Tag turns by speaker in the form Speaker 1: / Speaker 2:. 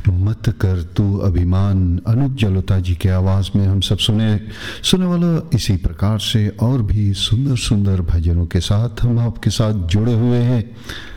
Speaker 1: मत कर तू अभिमान, अनूप जलोटा जी के आवाज़ में हम सब सुने वाला इसी प्रकार से और भी सुंदर सुंदर भजनों के साथ हम आपके साथ जुड़े हुए हैं।